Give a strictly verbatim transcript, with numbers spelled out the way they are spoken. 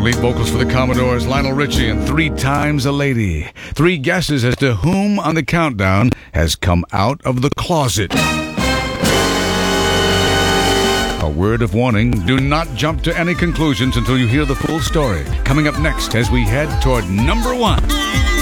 lead vocals for the Commodores, Lionel Richie and Three Times a Lady. Three guesses as to whom on the countdown has come out of the closet. A word of warning, do not jump to any conclusions until you hear the full story. Coming up next as we head toward number one.